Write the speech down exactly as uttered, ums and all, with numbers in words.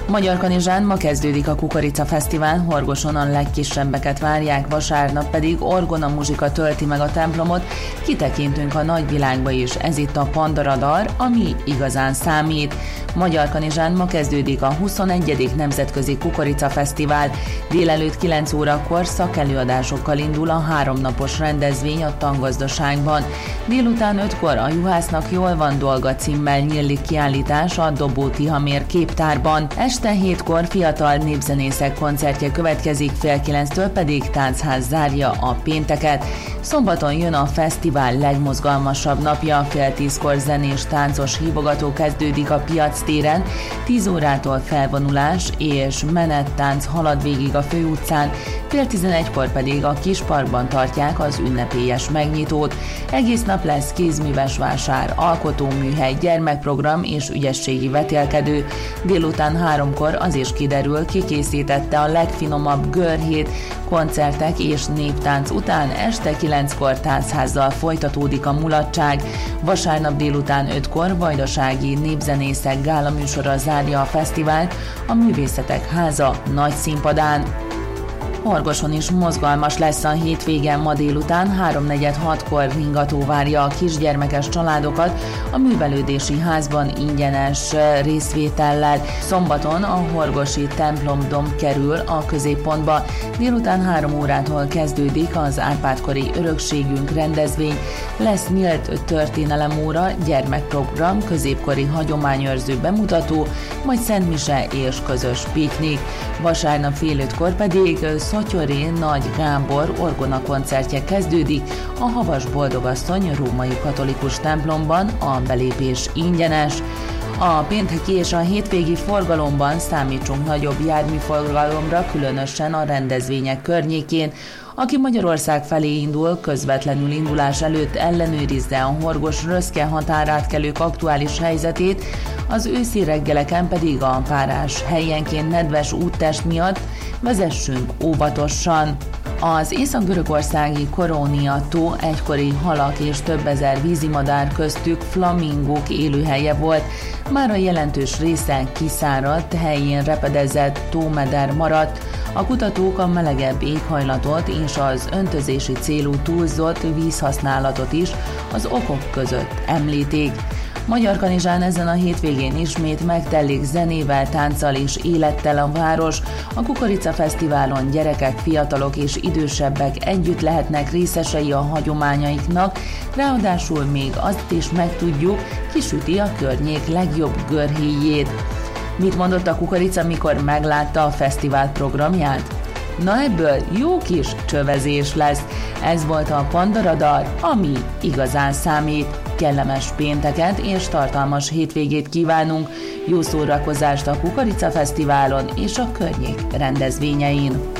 Magyarkanizsán ma kezdődik a Kukorica Fesztivál, Horgoson a legkisebbeket várják, vasárnap pedig orgona muzsika tölti meg a templomot, kitekintünk a nagyvilágba is, ez itt a Pandaradar, ami igazán számít. Magyarkanizsán ma kezdődik a huszonegyedik Nemzetközi Kukorica Fesztivál, délelőtt kilenc órakor szakelőadásokkal indul a háromnapos rendezvény a Tangazdaságban. Délután ötkor a Juhásznak jól van dolga címmel nyílik kiállítás a Dobó Tihamér képtárban. Este hétkor fiatal népzenészek koncertje következik, fél kilenctől pedig táncház zárja a pénteket. Szombaton jön a fesztivál legmozgalmasabb napja, fél tízkor zenés táncos hívogató kezdődik a Piac téren, tíz órától felvonulás és menettánc halad végig a főutcán, fél tizenegykor pedig a Kisparkban tartják az ünnepélyes megnyitót. Egész nap lesz kézműves vásár, alkotóműhely, gyermekprogram és ügyességi vetélkedő. Délután háromkor az is kiderül, ki készítette a legfinomabb görhét, koncertek és néptánc után este kilenckor táncházzal folytatódik a mulatság. Vasárnap délután ötkor vajdasági népzenészek gálaműsora zárja a fesztivált a Művészetek Háza nagy színpadán. Horgoson is mozgalmas lesz a hétvégen, ma délután háromnegyed hatkor ringató várja a kisgyermekes családokat a művelődési házban ingyenes részvétellel. Szombaton a horgosi templomdom kerül a középpontba. Délután három órától kezdődik az Árpád-kori örökségünk rendezvény. Lesz nyílt történelemóra, gyermekprogram, középkori hagyományőrző bemutató, majd szentmise és közös piknik. Vasárnap fél ötkor pedig Szotyoré Nagy Gábor orgona koncertje kezdődik a Havas Boldogasszony római katolikus templomban, a belépés ingyenes. A pénteki és a hétvégi forgalomban számítsunk nagyobb járműforgalomra, különösen a rendezvények környékén. Aki Magyarország felé indul, közvetlenül indulás előtt ellenőrizze a Horgos-Röszke határátkelők aktuális helyzetét, az őszi reggeleken pedig a párás helyenként nedves úttest miatt vezessünk óvatosan. Az észak-görögországi Korónia tó egykori halak és több ezer vízimadár, köztük flamingók élőhelye volt. Már a jelentős része kiszáradt, helyén repedezett tómeder maradt. A kutatók a melegebb éghajlatot és az öntözési célú túlzott vízhasználatot is az okok között említik. Magyarkanizsán ezen a hétvégén ismét megtellik zenével, tánccal és élettel a város. A Kukorica Fesztiválon gyerekek, fiatalok és idősebbek együtt lehetnek részesei a hagyományaiknak, ráadásul még azt is megtudjuk, ki süti a környék legjobb görhéjét. Mit mondott a Kukorica, mikor meglátta a fesztivál programját? Na ebből jó kis csövezés lesz. Ez volt a Pandaradar, ami igazán számít. Kellemes pénteket és tartalmas hétvégét kívánunk, jó szórakozást a Kukorica Fesztiválon és a környék rendezvényein.